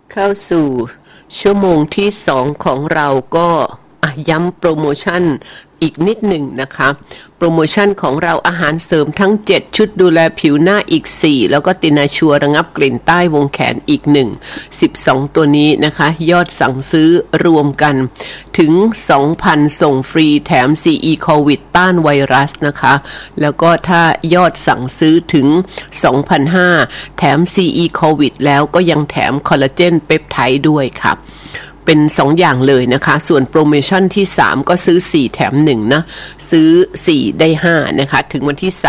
เข้าสู่ชั่วโมงที่2ของเราก็ย้ำโปรโมชั่นอีกนิดหนึ่งนะคะโปรโมชั่นของเราอาหารเสริมทั้ง7ชุดดูแลผิวหน้าอีก4แล้วก็ตินาชัวระงับกลิ่นใต้วงแขนอีก1 12ตัวนี้นะคะยอดสั่งซื้อรวมกันถึง 2,000 ส่งฟรีแถม CE โควิดต้านไวรัสนะคะแล้วก็ถ้ายอดสั่งซื้อถึง 2,500 แถม CE โควิดแล้วก็ยังแถมคอลลาเจนเปปไทด์ด้วยค่ะเป็น2อย่างเลยนะคะส่วนโปรโมชั่นที่3ก็ซื้อ4แถม1นะซื้อ4ได้5นะคะถึงวันที่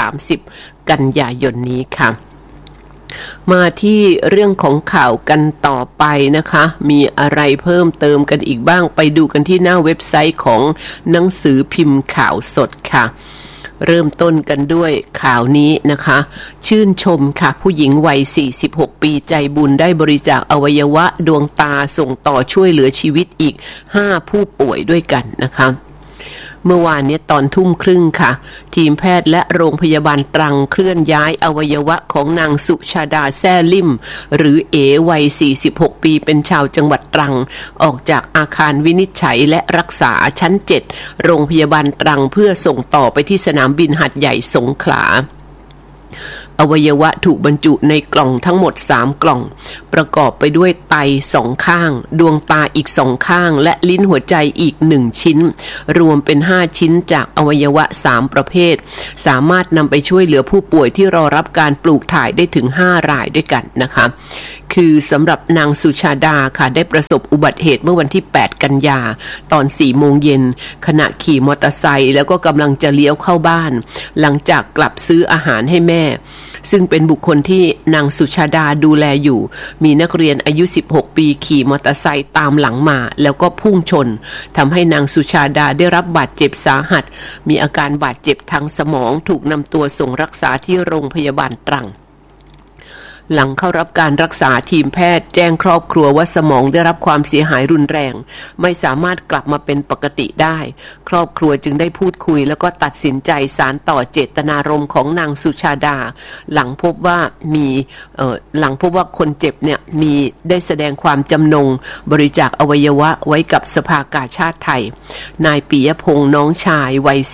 30กันยายนนี้ค่ะมาที่เรื่องของข่าวกันต่อไปนะคะมีอะไรเพิ่มเติมกันอีกบ้างไปดูกันที่หน้าเว็บไซต์ของหนังสือพิมพ์ข่าวสดค่ะเริ่มต้นกันด้วยข่าวนี้นะคะชื่นชมค่ะผู้หญิงวัย46ปีใจบุญได้บริจาคอวัยวะดวงตาส่งต่อช่วยเหลือชีวิตอีก5ผู้ป่วยด้วยกันนะคะเมื่อวานนี้ตอนทุ่มครึ่งค่ะทีมแพทย์และโรงพยาบาลตรังเคลื่อนย้ายอวัยวะของนางสุชาดาแซ่ลิ่มหรือเอวัย46ปีเป็นชาวจังหวัดตรังออกจากอาคารวินิจฉัยและรักษาชั้น7โรงพยาบาลตรังเพื่อส่งต่อไปที่สนามบินหัดใหญ่สงขลาอวัยวะถูกบรรจุในกล่องทั้งหมด3กล่องประกอบไปด้วยไต2ข้างดวงตาอีก2ข้างและลิ้นหัวใจอีก1ชิ้นรวมเป็น5ชิ้นจากอวัยวะ3ประเภทสามารถนำไปช่วยเหลือผู้ป่วยที่รอรับการปลูกถ่ายได้ถึง5รายด้วยกันนะคะคือสำหรับนางสุชาดาค่ะได้ประสบอุบัติเหตุเมื่อวันที่8กันยาตอน 4 โมงเย็นขณะขี่มอเตอร์ไซค์แล้วก็กำลังจะเลี้ยวเข้าบ้านหลังจากกลับซื้ออาหารให้แม่ซึ่งเป็นบุคคลที่นางสุชาดาดูแลอยู่มีนักเรียนอายุ16ปีขี่มอเตอร์ไซค์ตามหลังมาแล้วก็พุ่งชนทำให้นางสุชาดาได้รับบาดเจ็บสาหัสมีอาการบาดเจ็บทางสมองถูกนำตัวส่งรักษาที่โรงพยาบาลตรังหลังเข้ารับการรักษาทีมแพทย์แจ้งครอบครัวว่าสมองได้รับความเสียหายรุนแรงไม่สามารถกลับมาเป็นปกติได้ครอบครัวจึงได้พูดคุยแล้วก็ตัดสินใจสานต่อเจตนารมณ์ของนางสุชาดาหลังพบว่าคนเจ็บเนี่ยมีได้แสดงความจำนงบริจาคอวัยวะไว้กับสภากาชาดไทยนายปิยพงษ์น้องชายวัย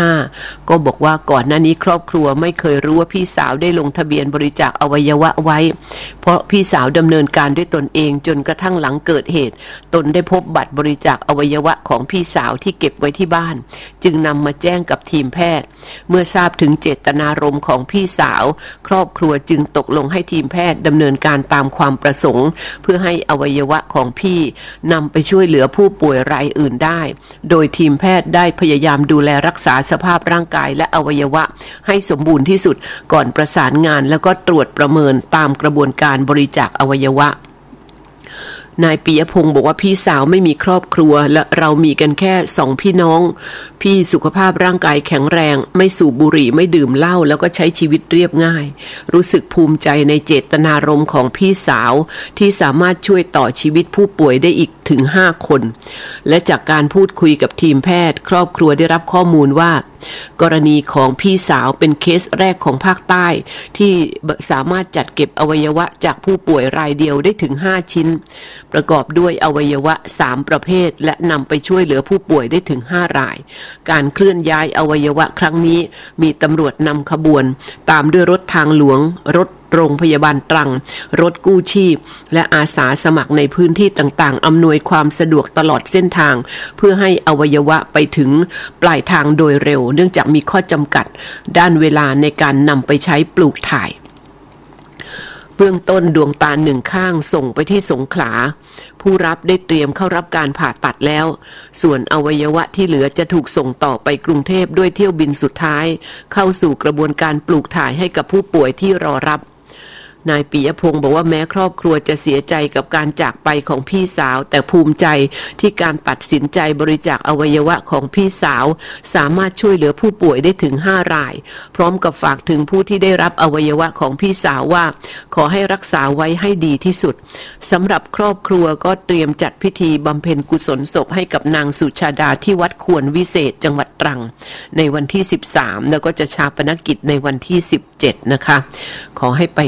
45ก็บอกว่าก่อนหน้านี้ครอบครัวไม่เคยรู้ว่าพี่สาวได้ลงทะเบียนบริจาคอวัยวะไว้เพราะพี่สาวดำเนินการด้วยตนเองจนกระทั่งหลังเกิดเหตุตนได้พบบัตรบริจาคอวัยวะของพี่สาวที่เก็บไว้ที่บ้านจึงนำมาแจ้งกับทีมแพทย์เมื่อทราบถึงเจตนารมณ์ของพี่สาวครอบครัวจึงตกลงให้ทีมแพทย์ดำเนินการตามความประสงค์เพื่อให้อวัยวะของพี่นำไปช่วยเหลือผู้ป่วยรายอื่นได้โดยทีมแพทย์ได้พยายามดูแลรักษาสภาพร่างกายและอวัยวะให้สมบูรณ์ที่สุดก่อนประสานงานแล้วก็ตรวจประเมินตามกระบวนการบริจาคอวัยวะนายปิยพงศ์บอกว่าพี่สาวไม่มีครอบครัวและเรามีกันแค่2พี่น้องพี่สุขภาพร่างกายแข็งแรงไม่สูบบุหรี่ไม่ดื่มเหล้าแล้วก็ใช้ชีวิตเรียบง่ายรู้สึกภูมิใจในเจตนารมณ์ของพี่สาวที่สามารถช่วยต่อชีวิตผู้ป่วยได้อีกถึง5คนและจากการพูดคุยกับทีมแพทย์ครอบครัวได้รับข้อมูลว่ากรณีของพี่สาวเป็นเคสแรกของภาคใต้ที่สามารถจัดเก็บอวัยวะจากผู้ป่วยรายเดียวได้ถึง5ชิ้นประกอบด้วยอวัยวะ3ประเภทและนำไปช่วยเหลือผู้ป่วยได้ถึง5รายการเคลื่อนย้ายอวัยวะครั้งนี้มีตำรวจนำขบวนตามด้วยรถทางหลวงรถโรงพยาบาลตรังรถกู้ชีพและอาสาสมัครในพื้นที่ต่างๆอำนวยความสะดวกตลอดเส้นทางเพื่อให้อวัยวะไปถึงปลายทางโดยเร็วเนื่องจากมีข้อจำกัดด้านเวลาในการนำไปใช้ปลูกถ่ายเบื้องต้นดวงตา1ข้างส่งไปที่สงขลาผู้รับได้เตรียมเข้ารับการผ่าตัดแล้วส่วนอวัยวะที่เหลือจะถูกส่งต่อไปกรุงเทพด้วยเที่ยวบินสุดท้ายเข้าสู่กระบวนการปลูกถ่ายให้กับผู้ป่วยที่รอรับนายปิยพงศ์บอกว่าแม้ครอบครัวจะเสียใจกับการจากไปของพี่สาวแต่ภูมิใจที่การตัดสินใจบริจาคอวัยวะของพี่สาวสามารถช่วยเหลือผู้ป่วยได้ถึง5รายพร้อมกับฝากถึงผู้ที่ได้รับอวัยวะของพี่สาวว่าขอให้รักษาไว้ให้ดีที่สุดสำหรับครอบครัวก็เตรียมจัดพิธีบำเพ็ญกุศลศพให้กับนางสุชาดาที่วัดควรวิเศษจังหวัดตรังในวันที่13แล้วก็จะฌาปนกิจในวันที่17นะคะขอให้ไปสู่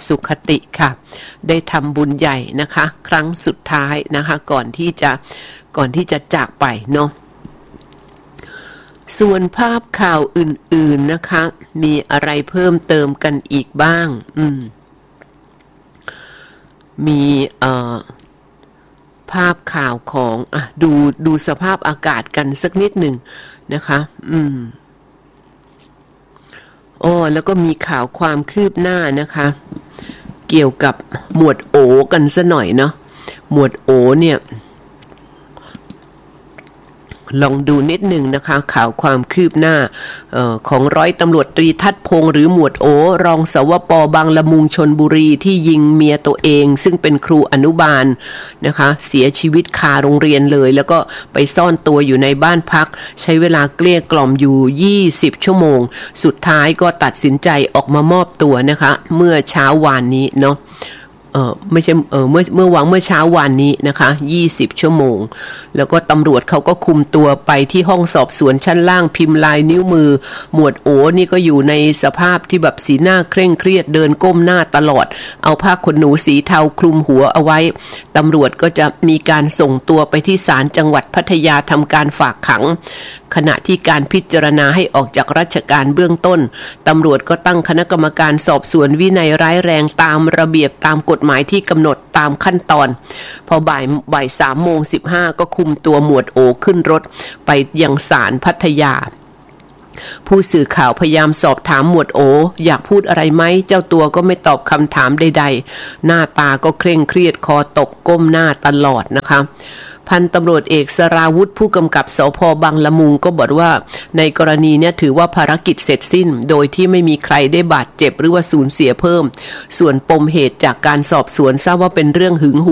สุขติค่ะได้ทำบุญใหญ่นะคะครั้งสุดท้ายนะคะก่อนที่จะจากไปเนาะส่วนภาพข่าวอื่นๆนะคะมีอะไรเพิ่มเติมกันอีกบ้างมีภาพข่าวของดูสภาพอากาศกันสักนิดหนึ่งนะคะแล้วก็มีข่าวความคืบหน้านะคะเกี่ยวกับหมวดโอกันซะหน่อยเนาะหมวดโอเนี่ยลองดูนิดหนึ่งนะคะข่าวความคืบหน้าของร้อยตำรวจตรีทัดพงษ์หรือหมวดโอรองสวป.บางละมุงชลบุรีที่ยิงเมียตัวเองซึ่งเป็นครูอนุบาลนะคะเสียชีวิตคาโรงเรียนเลยแล้วก็ไปซ่อนตัวอยู่ในบ้านพักใช้เวลาเกลี้ยกล่อมอยู่20ชั่วโมงสุดท้ายก็ตัดสินใจออกมามอบตัวนะคะเมื่อเช้าวานนี้เนาะไม่ใช่เมื่อเช้าวานนี้นะคะ20ชั่วโมงแล้วก็ตำรวจเขาก็คุมตัวไปที่ห้องสอบสวนชั้นล่างพิมพ์ลายนิ้วมือหมวดโอนี่ก็อยู่ในสภาพที่แบบสีหน้าเคร่งเครียดเดินก้มหน้าตลอดเอาผ้าขนหนูสีเทาคลุมหัวเอาไว้ตำรวจก็จะมีการส่งตัวไปที่ศาลจังหวัดพัทยาทำการฝากขังขณะที่การพิจารณาให้ออกจากราชการเบื้องต้นตำรวจก็ตั้งคณะกรรมการสอบสวนวินัยร้ายแรงตามระเบียบตามกฎหมายที่กำหนดตามขั้นตอนพอบ่าย3:15ก็คุมตัวหมวดโอขึ้นรถไปยังศาลพัทยาผู้สื่อข่าวพยายามสอบถามหมวดโออยากพูดอะไรไหมเจ้าตัวก็ไม่ตอบคำถามใดๆหน้าตาก็เคร่งเครียดคอตกก้มหน้าตลอดนะคะพันตำรวจเอกสราวุธผู้กำกับสภ.บางละมุงก็บอกว่าในกรณีนี้ถือว่าภารกิจเสร็จสิ้นโดยที่ไม่มีใครได้บาดเจ็บหรือว่าสูญเสียเพิ่มส่วนปมเหตุจากการสอบสวนทราบว่าเป็นเรื่องหึงหวง